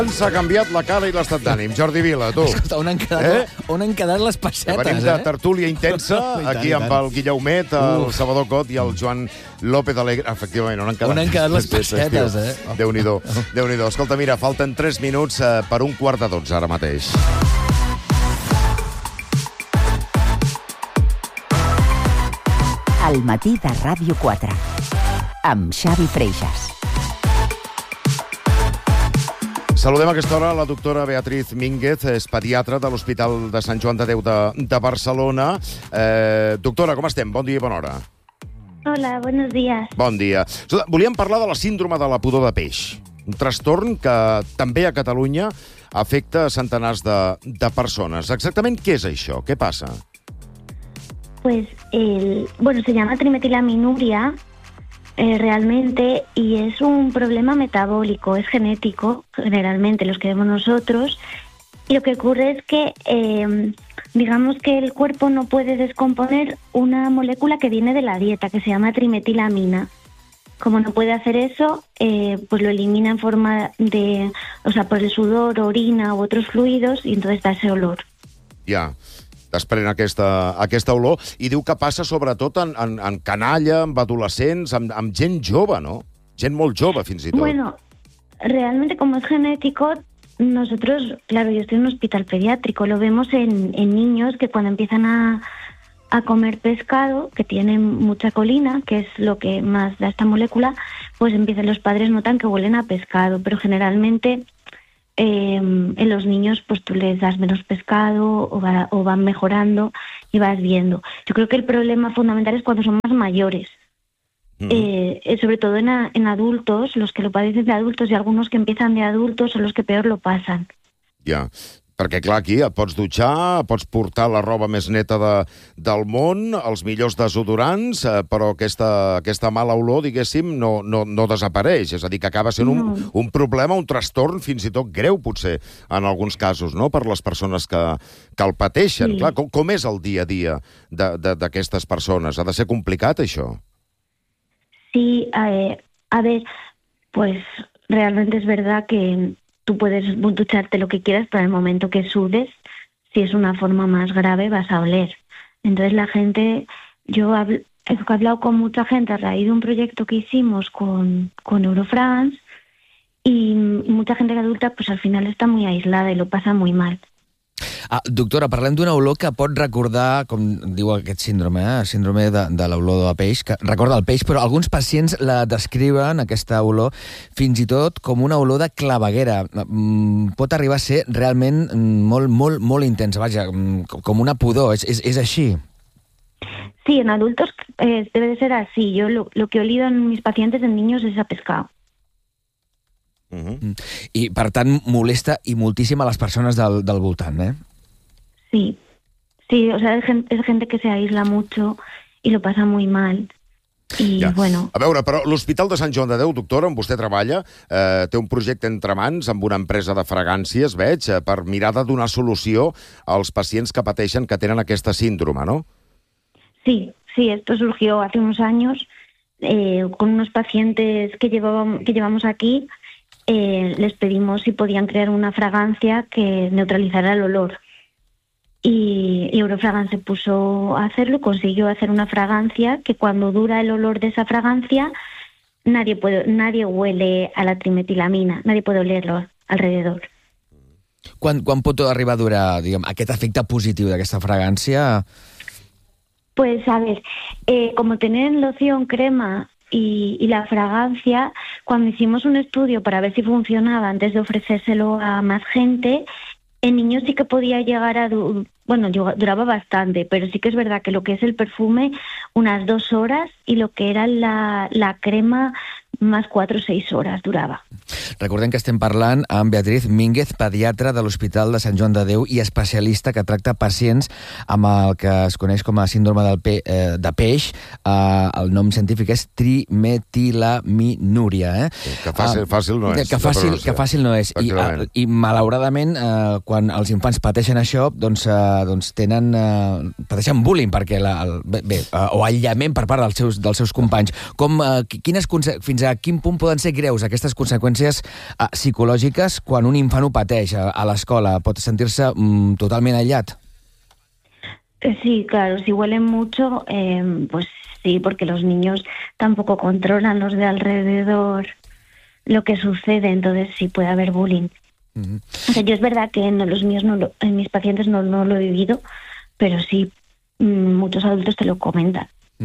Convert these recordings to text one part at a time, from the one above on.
S'ha canviat la cara i l'estat d'ànim. Jordi Vila, tu. Escolta, on han quedat les pessetes, Venim de tertúlia intensa, aquí amb el Guillaumet, el Salvador Cot i el Joan López Alegre. Efectivament, on han quedat les pessetes, Déu-n'hi-do, Déu-n'hi-do. Escolta, mira, falten 3 minuts per 11:45 ara mateix. Al matí de Ràdio 4, amb Xavi Freixas. Saludem a aquesta hora la doctora Beatriz Mínguez, és pediatra de l'Hospital de Sant Joan de Déu de Barcelona. Doctora, com estem? Bon dia i bona hora. Hola, buenos días. Bon dia. Volíem parlar de la síndrome de la pudor de peix, un trastorn que també a Catalunya afecta centenars de persones. Exactament què és això? Què passa? Pues, se llama trimetilaminuria realmente, y es un problema metabólico, es genético, generalmente los que vemos nosotros, y lo que ocurre es que, digamos que el cuerpo no puede descomponer una molécula que viene de la dieta, que se llama trimetilamina. Como no puede hacer eso, pues lo elimina en forma de, por el sudor, orina u otros fluidos, y entonces da ese olor. Ja, desprèn aquesta olor, i diu que passa sobretot en canalla, amb adolescents, amb gent jove, ¿no? Gent molt jove, fins i tot. Bueno, realmente como es genético, nosotros, claro, yo estoy en un hospital pediátrico, lo vemos en niños que cuando empiezan a comer pescado, que tienen mucha colina, que es lo que más da esta molécula, pues los padres notan que huelen a pescado, pero generalmente en los niños pues tú les das menos pescado o van mejorando y vas viendo. Yo creo que el problema fundamental es cuando son más mayores. Sobre todo en adultos, los que lo padecen de adultos y algunos que empiezan de adultos son los que peor lo pasan. Ja, perquè clar, aquí et pots dutxar, pots portar la roba més neta del món, els millors desodorants, però aquesta mala olor, diguéssim, no desapareix. És a dir, que acaba sent un problema, un trastorn fins i tot greu, potser, en alguns casos, no?, per les persones que el pateixen. Sí. Clar, com és el dia a dia d'aquestes persones? Ha de ser complicat, això? Sí, a ver, pues realmente es verdad que tú puedes ducharte lo que quieras, pero en el momento que sudes, si es una forma más grave, vas a oler. Entonces la gente, yo he hablado con mucha gente a raíz de un proyecto que hicimos con Eurofrance, y mucha gente adulta pues al final está muy aislada y lo pasa muy mal. Doctora, parlem d'una olor que pot recordar, com diu aquest síndrome, síndrome de l'olor de peix, que recorda el peix, però alguns pacients la descriuen, aquesta olor, fins i tot com una olor de claveguera. Pot arribar a ser realment molt intensa, vaja, com una pudor, és així? Sí, en adultos debe de ser así. Yo lo que he olido en mis pacientes, en niños, es a pescado. I, per tant, molesta i moltíssim a les persones del voltant, eh? Sí, es gente que se aísla mucho y lo pasa muy mal. I, bueno... A veure, però l'Hospital de Sant Joan de Déu, doctora, on vostè treballa, té un projecte entre mans amb una empresa de fragàncies, veig, per mirar de donar solució als pacients que pateixen, que tenen aquesta síndrome, ¿no? Sí, esto surgió hace unos años con unos pacientes que llevamos aquí. Les pedimos si podían crear una fragancia que neutralizara el olor. Y Eurofragance se puso a hacerlo, consiguió hacer una fragancia que cuando dura el olor de esa fragancia, nadie huele a la trimetilamina, nadie puede olerlo alrededor. Quan pot arribar a durar, diguem, aquest efecte positiu d'aquesta fragància? Pues a ver, como tener loción, crema y la fragancia, cuando hicimos un estudio para ver si funcionaba antes de ofrecérselo a más gente, en niños sí que podía llegar a... duraba bastante, pero sí que es verdad que lo que es el perfume, unas 2 horas, y lo que era la crema, más 4 o 6 hores durava. Recordem que estem parlant amb Beatriz Mínguez, pediatra de l'Hospital de Sant Joan de Déu i especialista que tracta pacients amb el que es coneix com a síndrome de peix. El nom científic és trimetilaminuria. Que fàcil no és. Que fàcil no és. I malauradament, quan els infants pateixen això, doncs pateixen bullying, perquè o aïllament per part dels seus companys. Fins a quin punt poden ser greus aquestes conseqüències psicològiques quan un infant ho pateix a l'escola? Pot sentir-se totalment aïllat? Sí, claro, si huelen mucho, pues sí, porque los niños tampoco controlan los de alrededor lo que sucede, entonces sí puede haber bullying. O sea, yo es verdad que en los míos en mis pacientes no lo he vivido, pero sí muchos adultos te lo comentan.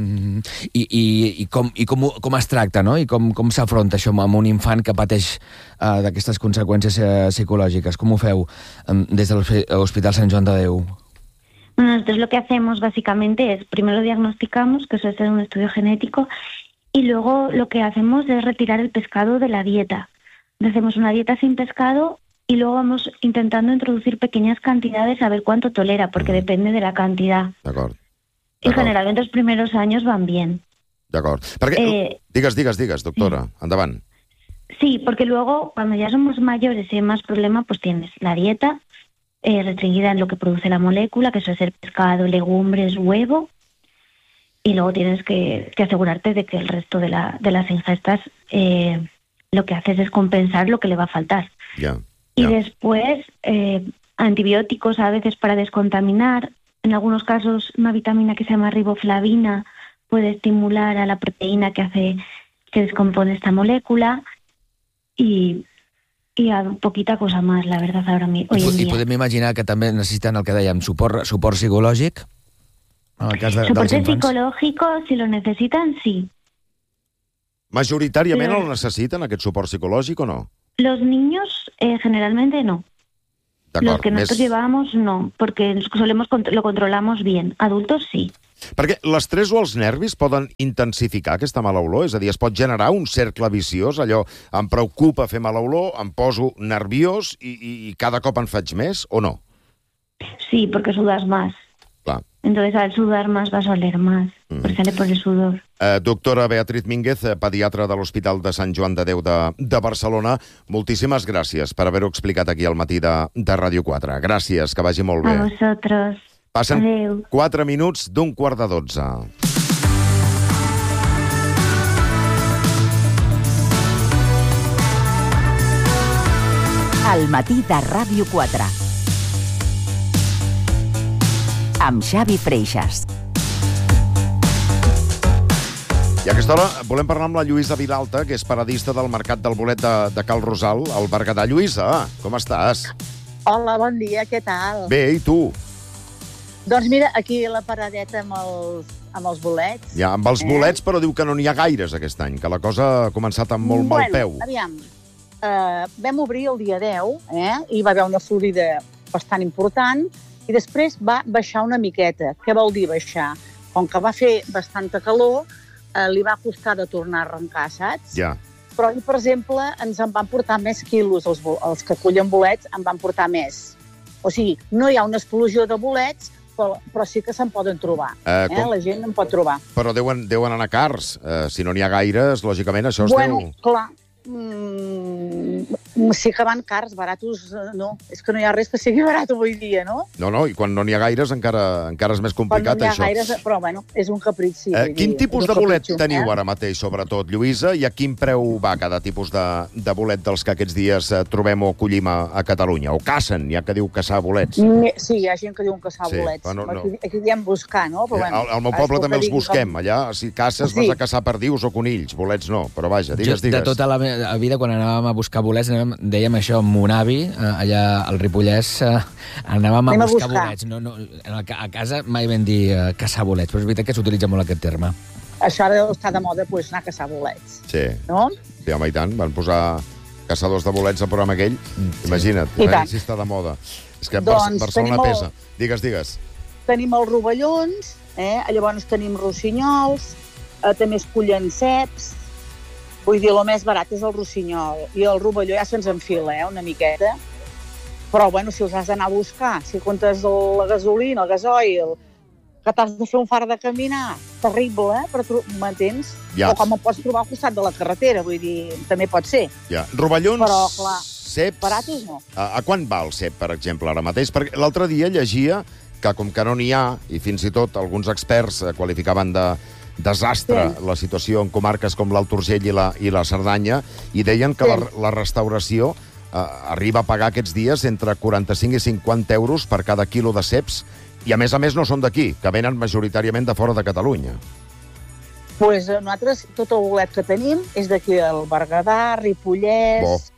I com es tracta, no? I com s'afronta això amb un infant que pateix d'aquestes conseqüències psicològiques? Com ho feu des de l'Hospital Sant Joan de Déu? Bueno, nosotros lo que hacemos básicamente es, primero diagnosticamos, que eso es un estudio genético, y luego lo que hacemos es retirar el pescado de la dieta. Hacemos una dieta sin pescado y luego vamos intentando introducir pequeñas cantidades a ver cuánto tolera, porque depende de la cantidad. D'acord. Y generalmente los primeros años van bien. D'acord. Perquè... Digues, doctora, endavant. Sí, porque luego, cuando ya somos mayores y hay más problema, pues tienes la dieta restringida en lo que produce la molécula, que suele ser pescado, legumbres, huevo, y luego tienes que asegurarte de que el resto de las ingestas lo que haces es compensar lo que le va a faltar. Y después antibióticos a veces para descontaminar. En algunos casos una vitamina que se llama riboflavina puede estimular a la proteína que hace que descompone esta molécula y a poquita cosa más, la verdad, hoy en día. I podem imaginar que també necessiten el que dèiem, suport psicològic? En el cas dels soporte infants. psicológico, si lo necesitan, sí. Majoritàriament el necessiten, aquest suport psicològic, o no? Los niños generalmente no. Los que nosotros llevamos no, porque lo controlamos bien. Adultos sí. Perquè l'estrès o els nervis poden intensificar aquesta mala olor? És a dir, es pot generar un cercle viciós, allò, em preocupa fer mala olor, em poso nerviós i cada cop en faig més, o no? Sí, porque sudas más. Clar. Entonces al sudar más vas a oler más, porque sale por el sudor. Doctora Beatriz Mínguez, pediatra de l'Hospital de Sant Joan de Déu de Barcelona, moltíssimes gràcies per haver-ho explicat aquí al matí de Ràdio 4. Gràcies, que vagi molt bé. A vosaltres. Passen Adeu. 4 minuts d'un quart de 12. Al matí de Ràdio 4. Amb Xavi Freixas. I a aquesta hora volem parlar amb la Lluïsa Vilalta, que és paradista del Mercat del Bolet de Cal Rosal, al Berguedà. Lluïsa, com estàs? Hola, bon dia, què tal? Bé, i tu? Doncs mira, aquí la paradeta amb els bolets. Ja, amb els bolets, però diu que no n'hi ha gaires aquest any, que la cosa ha començat amb molt mal peu. Aviam, vam obrir el dia 10, i va haver una florida bastant important, i després va baixar una miqueta. Què vol dir baixar? Com que va fer bastanta calor, li va costar de tornar a arrencar, saps? Ja. Però, per exemple, ens en van portar més quilos, els que cullen bolets en van portar més. O sigui, no hi ha una explosió de bolets, però sí que se'n poden trobar. La gent en pot trobar. Però deuen anar cars. Si no n'hi ha gaires, lògicament, això es deu... Bueno, clar, sí que van cars, baratos no. És que no hi ha res que sigui barat avui dia, no? No, i quan no n'hi ha gaires encara és més complicat, això. Quan no n'hi ha gaires, però bueno, és un caprici. Quin tipus de bolet teniu ara mateix, sobretot, Lluïsa, i a quin preu va cada tipus de bolet dels que aquests dies trobem o collim a Catalunya? O cacen, hi ha que diu caçar bolets. Sí, hi ha gent que diu caçar bolets. Aquí diem buscar, no? Al meu poble també els busquem, allà. Si caces vas a caçar perdius o conills, bolets no, però vaja, digues. De tota la vida, quan anàvem a buscar bolets, dèiem això amb mon avi, allà al Ripollès, anàvem a buscar bolets. A casa mai vam dir caçar bolets, però és veritat que s'utilitza molt aquest terme. Això ara està de moda, anar a caçar bolets. Sí. No? Sí, home, i tant. Van posar caçadors de bolets al programa aquell. Imagina't, si està de moda. És que Barcelona pesa. Digues. Tenim els rovellons, llavors tenim rossinyols, també es cullen ceps. Vull dir, el més barat és el rossinyol. I el rovelló ja se'ns enfila, una miqueta. Però, bueno, si els has d'anar a buscar, si comptes la gasolina, el gasoil, que t'has de fer un far de caminar, terrible, però m'entens? Ja. O com ho pots trobar al costat de la carretera, vull dir, també pot ser. Ja. Rovellons, però, clar, ceps... baratos no. A quant va el cep, per exemple, ara mateix? Perquè l'altre dia llegia que com que no n'hi ha, i fins i tot alguns experts qualificaven desastre Sí. la situació en comarques com l'Alt Urgell i la Cerdanya, i deien que la restauració arriba a pagar aquests dies entre 45 i 50 euros per cada quilo de ceps, i a més no són d'aquí, que venen majoritàriament de fora de Catalunya. Pues nosaltres, tot el bolet que tenim és d'aquí del Berguedà, Ripollès,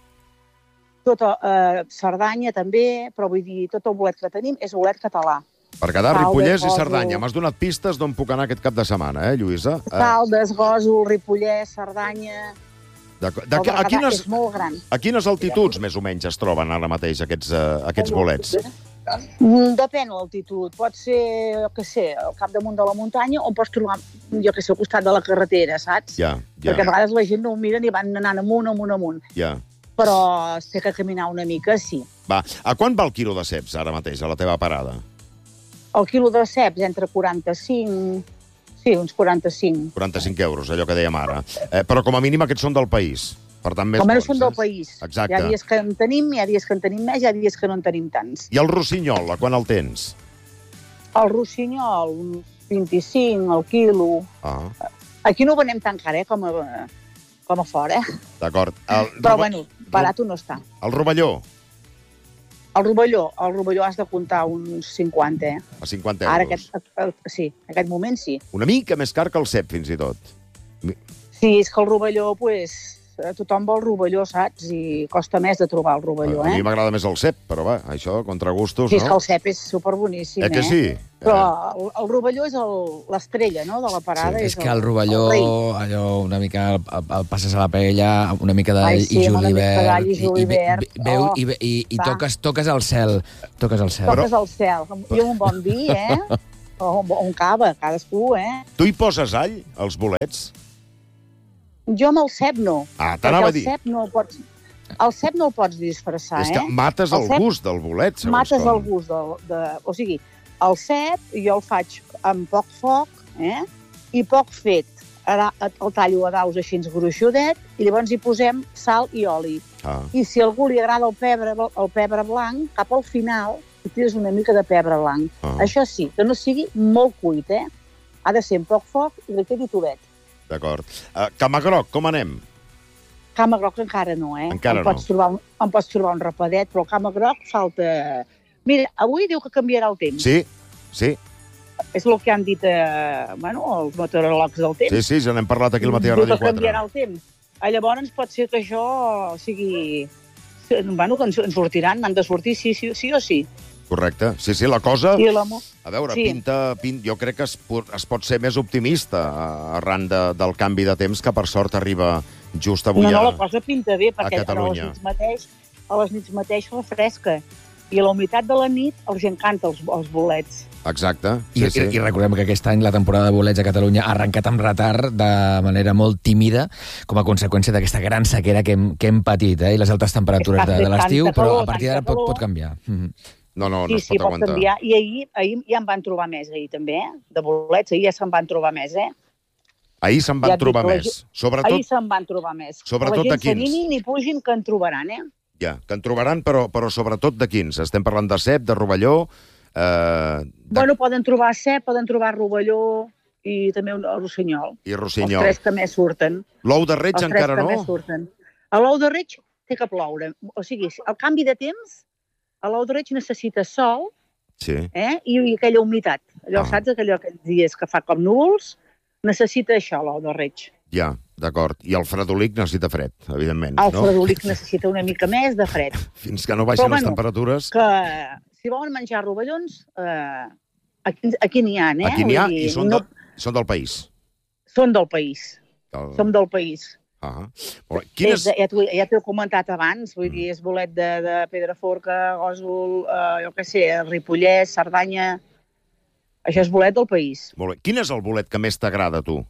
tota Cerdanya també, però vull dir, tot el bolet que tenim és bolet català. Berguedà, Caldes, Ripollès i Gósol. Cerdanya. M'has donat pistes d'on puc anar aquest cap de setmana, Lluïsa? Caldes, Gósol, Ripollès, Cerdanya... El Berguedà és molt gran. A quines altituds, més o menys, es troben ara mateix aquests bolets? Depèn de l'altitud. Pot ser, jo què sé, al capdamunt de la muntanya, o pots trobar, jo què sé, al costat de la carretera, saps? Ja. Perquè a vegades la gent no ho miren i van anant amunt. Ja. Però té que caminar una mica, sí. Va, a quant va el quilo de ceps ara mateix, a la teva parada? El quilo de ceps entre 45... Sí, uns 45. 45 euros, allò que dèiem ara. Però com a mínim aquests són del país. Per tant, més Com bons, no són del país. Exacte. Hi ha dies que en tenim, hi ha dies que en tenim més, hi ha dies que no en tenim tants. I el rossinyol, a quan el tens? El rossinyol, un 25 al quilo. Aquí no ho venem tan car, com a fora. D'acord. Però, bueno, barat no està. El rovelló? El rovelló has de comptar uns 50, A 50 euros. Ara, aquest moment sí. Una mica més car que el cep, fins i tot. Sí, és que el rovelló, tothom vol rovelló, saps? I costa més de trobar el rovelló, A mi m'agrada més el cep, però va, això, contra gustos, sí, és que no? el cep és superboníssim, que sí? Però el rovelló és l'estrella, no?, de la parada. És que el rovelló, allò, una mica el passes a la paella, una mica d'all i julivert, i toques el cel. Toques el cel. Toques el cel. I un bon vi, o un cava, cadascú, Tu hi poses all, als bolets? Jo amb el cep no. T'anava a dir. El cep no el pots disfressar, És que mates el gust del bolet, segons mates com. el gust o sigui, el cep jo el faig amb poc foc, i poc fet. Ara el tallo a daus així gruixudet i llavors hi posem sal i oli. I si a algú li agrada el pebre blanc, cap al final hi tires una mica de pebre blanc. Això sí, que no sigui molt cuit, Ha de ser amb poc foc i que quedi tovet. D'acord. Camagroc, com anem? Camagroc encara no, Encara no. Em pots trobar un rapadet, però el camagroc falta... Mira, avui diu que canviarà el temps. Sí. És el que han dit els meteoròlegs del temps. Sí, ja n'hem parlat aquí al matí a Ràdio 4. Diu que canviarà el temps. Llavors pot ser que això sigui... que ens sortiran, han de sortir sí o sí. Correcte. Sí, la cosa... A veure, sí. jo crec que es pot ser més optimista arran del canvi de temps que per sort arriba just avui No, la cosa pinta bé, perquè a les nits mateix refresca. I a la humitat de la nit els encanta els bolets. Exacte. I recordem que aquest any la temporada de bolets a Catalunya ha arrencat amb retard de manera molt tímida com a conseqüència d'aquesta gran sequera que hem patit, i les altes temperatures de l'estiu, però a partir d'ara pot canviar. No es pot aguantar. Canviar. I ahir ja en van trobar més, també, de bolets. Ahir ja se'n van trobar més, Ahir se'n van trobar més. Ahir se'n van trobar més. Sobretot de quins? La gent s'animi ni pugin que en trobaran, Ja, que en trobaran, però sobretot de quins? Estem parlant de cep, de rovelló... Poden trobar cep, poden trobar rovelló i també un rossinyol. I rossinyol. Els tres que més surten. L'ou de reig encara no? L'ou de reig té que ploure. O sigui, el canvi de temps, l'ou de reig necessita sol i aquella humitat. Allò, saps? Aquells dies que fa com núvols, necessita això, l'ou de reig. Ja, d'acord. I el fredolic necessita fred, evidentment, no? El fredolic necessita una mica més de fred. Fins que no baixin les temperatures... Que si volen menjar rovellons, aquí n'hi ha, Aquí n'hi ha i són del país. Són del país. Som del país. Ja t'ho he comentat abans, vull dir, és bolet de Pedraforca, Gósol, jo què sé, Ripollès, Cerdanya... Això és bolet del país. Molt bé. Quin és el bolet que més t'agrada, a tu?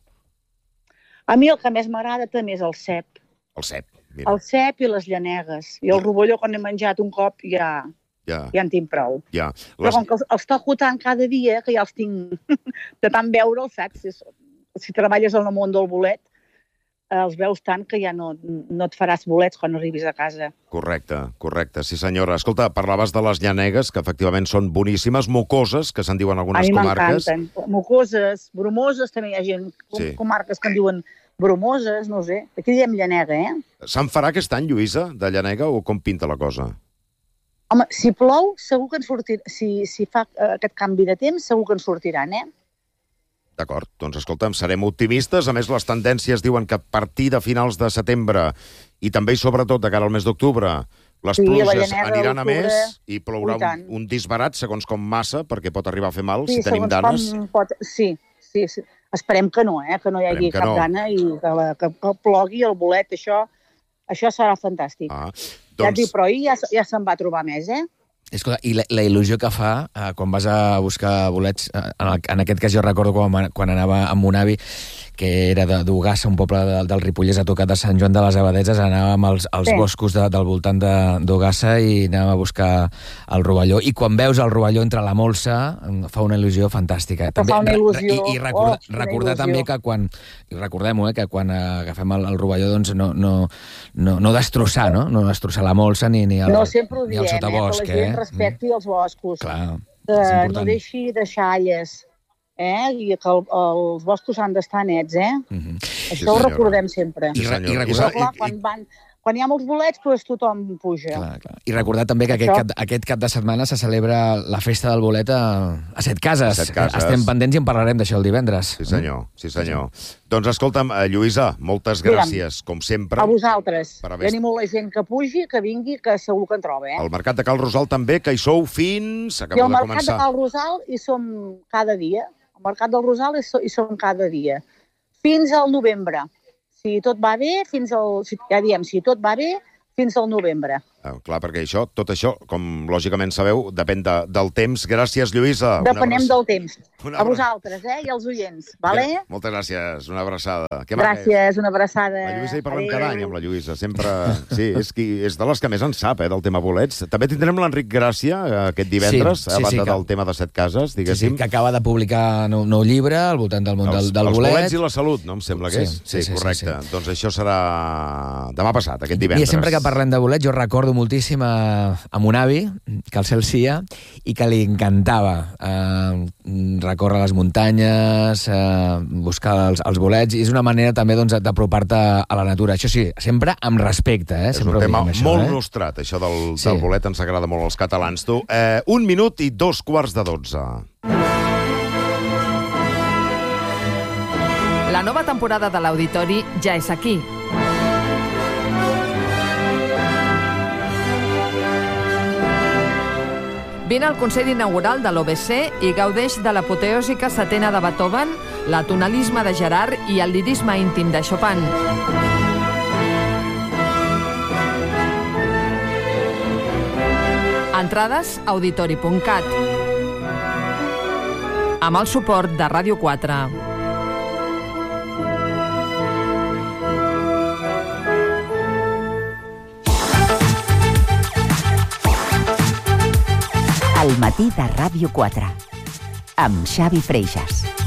A mi el que més m'agrada també és el cep. El cep, mira. El cep i les llanegues. I el rovelló, quan he menjat un cop, ja en tinc prou. Però com que els toco tant cada dia, que ja els tinc de tant veure'ls, saps? Si treballes en el món del bolet, els veus tant que ja no et faràs bolets quan arribis a casa. Correcte, sí senyora. Escolta, parlaves de les llanegues, que efectivament són boníssimes, mocoses, que se'n diuen algunes comarques. A mi m'encanten. Mocoses, bromoses, també hi ha gent, comarques que en diuen bromoses, no sé. Aquí diem llanega, Se'n farà aquest any, Lluïsa, de llanega, o com pinta la cosa? Home, si plou, segur que en sortirà. Si fa aquest canvi de temps, segur que en sortiran, D'acord, doncs escolta'm, serem optimistes. A més, les tendències diuen que a partir de finals de setembre i també i sobretot de cara al mes d'octubre les pluges aniran a més i plourà un disbarat, segons com massa, perquè pot arribar a fer mal si tenim danes. Sí. Esperem que no, que no hi hagi cap dana i que plogui el bolet. Això serà fantàstic. Ja et dic, però ahir ja se'n va trobar més, Escolta, i la il·lusió que fa quan vas a buscar bolets, en aquest cas jo recordo quan anava amb mon avi, que era d'Ugassa, un poble del Ripollès, a tocar de Sant Joan de les Abadeses, anàvem als boscos del voltant d'Ugassa i anàvem a buscar el rovelló. I quan veus el rovelló entre la molsa, fa una il·lusió fantàstica. Fa una il·lusió. I recordar també que recordem-ho, que quan agafem el rovelló, doncs no destrossar, no destrossar la molsa ni el sotabosc. Que la gent respecti els boscos. Clar, no deixi deixalles. I que els boscos han d'estar nets, Això ho recordem sempre. Quan hi ha molts bolets, doncs tothom puja. Clar. I recordar també que aquest cap de setmana se celebra la festa del bolet a Setcases. Estem pendents i en parlarem d'això el divendres. Sí, senyor. Doncs escolta'm, Lluïsa, moltes gràcies, com sempre. A vosaltres. Hi animo la gent que pugi, que vingui, que segur que en troba, Al Mercat de Cal Rosal també, que hi sou fins... I al Mercat de Cal Rosal hi som cada dia. Al Mercat del Rosal hi som cada dia. Fins al novembre. Si tot va bé, si tot va bé, fins al novembre. Clar, perquè tot això, com lògicament sabeu, depèn del temps. Gràcies, Lluïsa. Depenem del temps. A vosaltres, i als oients. Vale? Moltes gràcies. Una abraçada. Gràcies, una abraçada. La Lluïsa hi parlem cada any amb la Lluïsa. Sempre... Sí, és de les que més en sap, del tema bolets. També tindrem l'Enric Gràcia aquest divendres, a banda del tema de Setcases, diguéssim. Sí, que acaba de publicar nou llibre al voltant del món del bolet. Els bolets i la salut, no? Em sembla que és. Sí, correcte. Doncs això serà demà passat, aquest divendres. I sempre que parlem de bolets, jo recordo moltíssim a mon avi, que el cel sia, i que li encantava recórrer les muntanyes, buscar els bolets, i és una manera també d'apropar-te a la natura. Això sí, sempre amb respecte. És un tema molt nostrat, això del bolet, ens agrada molt als catalans. 1 minut i 2:15. La nova temporada de l'Auditori ja és aquí. Vine al Consell Inaugural de l'OBC i gaudeix de l'apoteòsica setena de Beethoven, l'atonalisme de Gerard i el lirisme íntim de Chopin. Entrades auditori.cat. Amb el suport de Ràdio 4. El matí de Ràdio 4, amb Xavi Freixas.